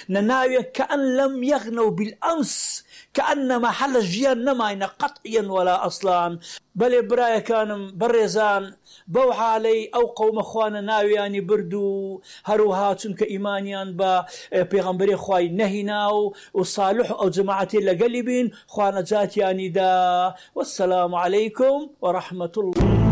نناوي كأن لم يغنوا بالأمس، كأن محل الجيان نماين قطعيا ولا أصلا. بل برايا كان برزان بوحى علي أو قوم أخوانا ناوياني بردو هروها تنك إيمانيان با بيغمبري خواي نهيناو وصالح أو جماعتي لقلبين خوانا جات يعني دا. والسلام عليكم ورحمة الله.